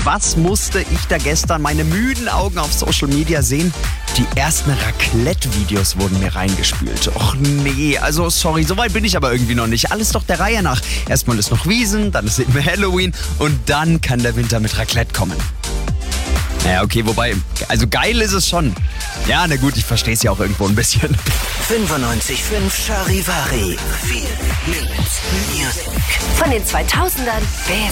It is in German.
Was musste ich da gestern meine müden Augen auf Social Media sehen? Die ersten Raclette-Videos wurden mir reingespült. Och nee, also sorry, so weit bin ich aber irgendwie noch nicht. Alles doch der Reihe nach. Erstmal ist noch Wiesn, dann ist eben Halloween und dann kann der Winter mit Raclette kommen. Ja, okay, wobei, also geil ist es schon. Ja, na gut, ich verstehe es ja auch irgendwo ein bisschen. 95.5 Charivari. Viel Hits, Music. Von den 2000ern bis